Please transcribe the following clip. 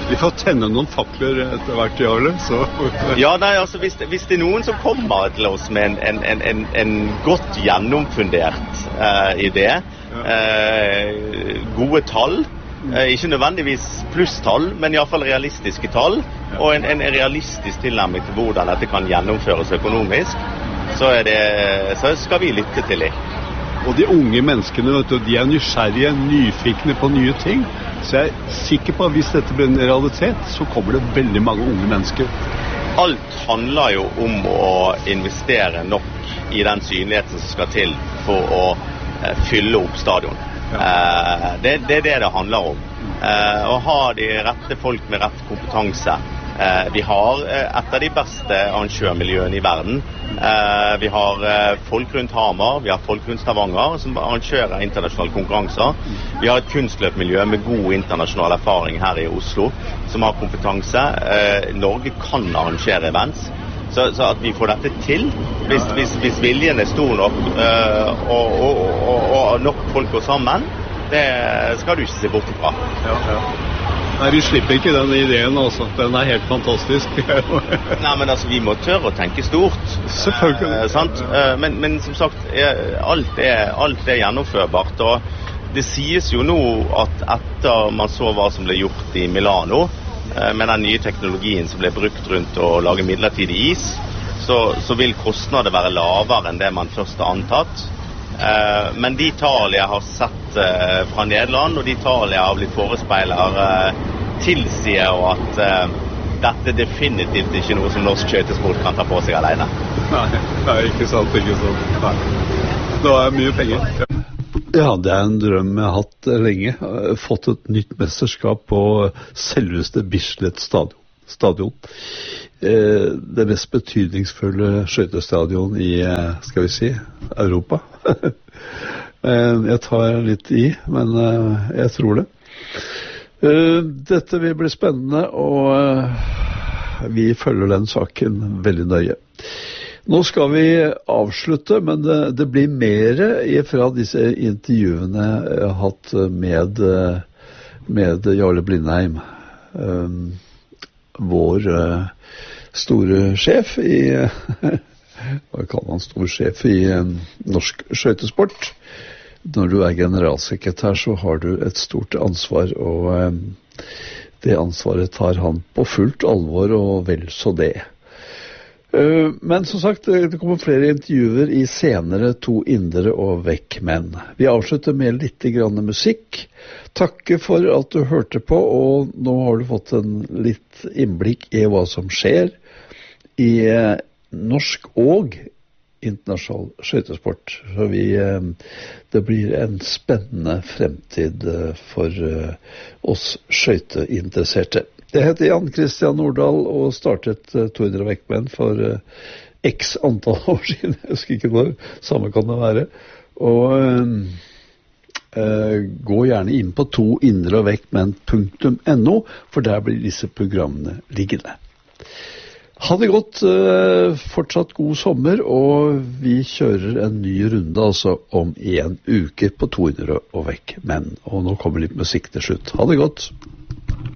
Vi får tenne noen fakler etter hvert, Jarle. Så. Ja, nei, altså hvis det noen som kommer til oss med en godt gjennomfundert idé, gode tall, ikke nødvendigvis plusstall, men i hvert fall realistiske tall, og en realistisk tilnærming til hvordan dette kan gjennomføres økonomisk, så skal vi lytte til det. Og de unge menneskene, vet du, de nysgjerrige, nyfikne på nye ting. Så jeg sikker på at hvis dette blir en realitet, så kommer det veldig mange unge mennesker. Alt handler jo om å investere nok i den synligheten som skal til for å fylle opp stadion. Det det handler om. Å ha de rette folk med rett kompetanse. Vi har et av de beste arrangørmiljøene i verden. Vi har folk rundt Hamar, vi har folk rundt Stavanger som arrangerer internasjonale konkurranser. Vi har et kunstløpmiljø med god internasjonal erfaring her i Oslo som har kompetanse. Norge kan arrangere events. Så at vi får dette til, hvis viljen stor nok og nok folk går sammen, det skal du ikke se bort ifra. Nei, vi slipper ikke den ideen også. Den helt fantastisk. Nei, men altså, vi må tørre å tenke stort. Selvfølgelig. Sant? Men som sagt, alt gjennomførbart. Og det sies jo nå at etter man så hva som ble gjort i Milano, med den nye teknologien som ble brukt rundt å lage midlertidig is, så vil kostnader være lavere enn det man først har antatt. Men de tall jeg har sett fra Nederland, og de tall jeg har blitt forespeiler, tilsier jo at dette definitivt ikke noe som norsk skøytesport kan ta på seg alene. Nei, ikke sant. Nei. Det mye penger. Ja, det en drøm jeg har hatt lenge. Fått et nytt mesterskap på selveste Bislett stadion. Det mest betydningsfulle skøytestadion i, skal vi si, Europa. Jeg tar litt i, men jeg tror det. Dette vil bli spennende, og vi følger den saken veldig nøye. Nå skal vi avslutte, men det blir mer fra disse intervjuene jeg har hatt med Jarle Blindheim, vår store sjef hva kaller han stor sjef i norsk skøytesport. Når du generalsekretær, så har du et stort ansvar, og det ansvaret tar han på fullt alvor, og vel så det. Men som sagt, det kommer flere intervjuer i senere To indre og vekk menn. Vi avslutter med litt grann musikk. Takke for at du hørte på, og nå har du fått en litt innblikk i hva som skjer i norsk og internasjonal skøytesport. Så det blir en spennende fremtid for oss skøyteinteresserte. Jeg heter Jan Christian Nordahl og startet To indre og vekk menn for x antall år siden. Jeg husker ikke når, samme kan det være. Og gå gjerne inn på toindreogvekkmenn.no, for der blir disse programmene liggende. Ha det godt, fortsatt god sommer, og vi kjører en ny runde altså om 1 uke på To indre og vekk menn. Og nå kommer litt musikk til slutt. Ha det godt.